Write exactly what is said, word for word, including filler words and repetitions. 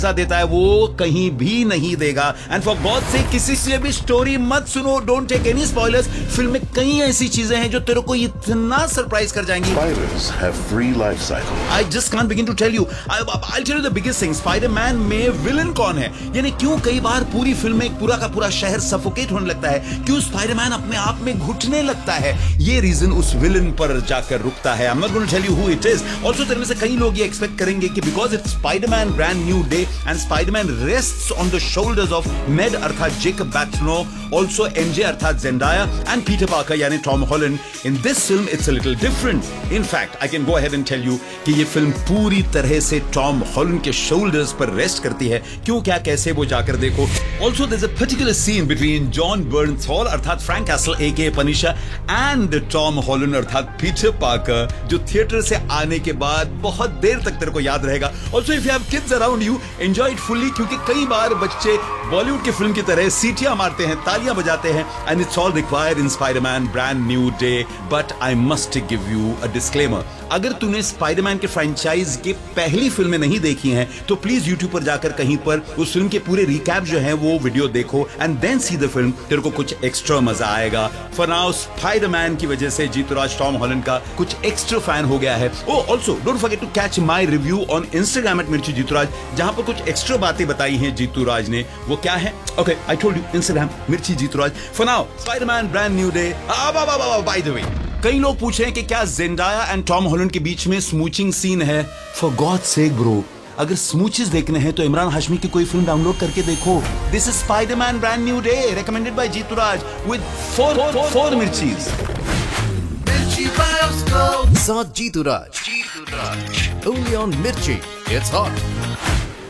देता है वो कहीं भी नहीं देगा। एंड फॉर गॉड से किसी से भी स्टोरी मत सुनो, don't take any spoilers. Film में कई ऐसी चीजें हैं जो तेरे को इतना सरप्राइज कर जाएंगी। Spiders have three life cycles. I just can't begin to tell you. I, I'll tell you the biggest thing. Spiderman में विलन कौन है, यानी क्यों कई बार पूरी फिल्म में पूरा का पूरा शहर सफोकेट होने लगता है, क्यों स्पाइडरमैन अपने आप में घुटने लगता है, ये रीजन उस विलन पर जाकर रुकता है। I'm not going to tell you who it is. Also तेरे में से कई लोग ये एक्सपेक्ट करेंगे कि because it's Spider-Man brand new day and Spider-Man rests on the shoulders of Ned अर्थात Jacob Batalon, also M J अर्थात Zendaya and Peter Parker यानी Tom Holland. In this film it's a little different. In fact, I can go ahead and tell you कि ये film पूरी तरह से Tom Holland के shoulders पर rest करती है। क्यों, क्या, कैसे, वो जाकर देखो। Also there's a particular scene between John Bernthal अर्थात Frank Castle aka Punisher and Tom Holland अर्थात Peter Parker, जो थिएटर से आने के बाद बहुत देर तक तेरे को याद रहेगा। Also if you have kids around you, enjoy it fully, क्योंकि कई बार बच्चे बॉलीवुड की फिल्म की तरह सीटियां मारते हैं, तालियां बजाते हैं, and it's all required in Spider-Man brand new day. But I must give you a disclaimer. अगर तूने स्पाइडरमैन के फ्रेंचाइज की पहली फिल्में नहीं देखी हैं तो प्लीज यूट्यूब पर जाकर कहीं पर उस फिल्म के पूरे रिकैप जो हैं वो वीडियो देखो and then see the film, तेरे को कुछ एक्स्ट्रा मजा आएगा। फॉर नाउ स्पाइडरमैन की वजह से जीतूराज टॉम हॉलैंड का कुछ एक्स्ट्रा फैन हो गया है। ओ also don't forget to catch my review on Instagram at मिर्ची जीतूराज, जहां पर कुछ एक्स्ट्रा बातें बताई हैं जीतूराज ने। वो क्या है? Okay, I told you, Instagram मिर्ची जीतूराज। For now Spiderman brand new day. By the way, कई लोग पूछ रहे हैं कि क्या जेंडाया एंड टॉम हॉलैंड के बीच में स्मूचिंग सीन है। फॉर गॉड सेक ब्रो, अगर स्मूचेस देखने हैं तो इमरान हाशमी की कोई फिल्म डाउनलोड करके देखो। This is Spiderman brand new day recommended by जीतूराज with four four मिर्चीज। मिर्ची बायोस्कोप साथ जीतूराज, ओनली ऑन मिर्ची, इट्स हॉट।